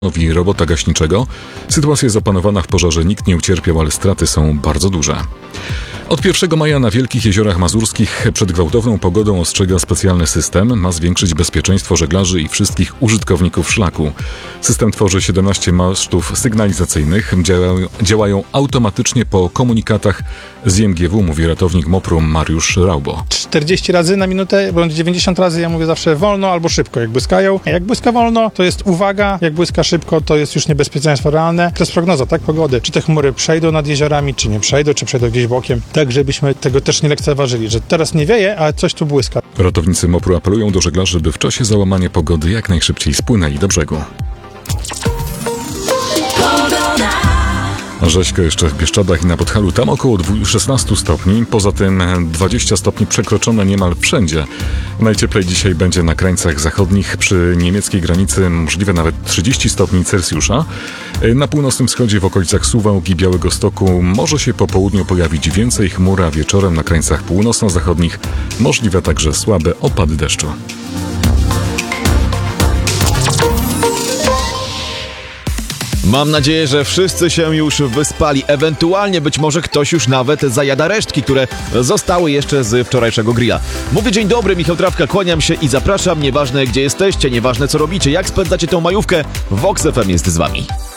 robota gaśniczego. Sytuacja jest opanowana, w pożarze nikt nie ucierpiał, ale straty są bardzo duże. Od 1 maja na Wielkich Jeziorach Mazurskich przed gwałtowną pogodą ostrzega specjalny system. Ma zwiększyć bezpieczeństwo żeglarzy i wszystkich użytkowników szlaku. System tworzy 17 masztów sygnalizacyjnych. Działają automatycznie po komunikatach z IMGW, mówi ratownik MOPR-u Mariusz Raubo. 40 razy na minutę, bądź 90 razy, ja mówię zawsze wolno albo szybko, jak błyskają. Jak błyska wolno, to jest uwaga, jak błyska szybko, to jest już niebezpieczeństwo realne. To jest prognoza, tak, pogody. Czy te chmury przejdą nad jeziorami, czy nie przejdą, czy przejdą gdzieś bokiem. Tak, żebyśmy tego też nie lekceważyli, że teraz nie wieje, ale coś tu błyska. Ratownicy MOPR-u apelują do żeglarzy, by w czasie załamania pogody jak najszybciej spłynęli do brzegu. Rzeźko jeszcze w Bieszczadach i na Podhalu, tam około 16 stopni, poza tym 20 stopni przekroczone niemal wszędzie. Najcieplej dzisiaj będzie na krańcach zachodnich, przy niemieckiej granicy możliwe nawet 30 stopni Celsjusza. Na północnym wschodzie w okolicach Suwałk i Białegostoku może się po południu pojawić więcej chmur, a wieczorem na krańcach północno-zachodnich możliwe także słabe opady deszczu. Mam nadzieję, że wszyscy się już wyspali. Ewentualnie być może ktoś już nawet zajada resztki, które zostały jeszcze z wczorajszego grilla. Mówię dzień dobry, Michał Trawka, kłaniam się i zapraszam. Nieważne gdzie jesteście, nieważne co robicie, jak spędzacie tą majówkę, Vox FM jest z wami.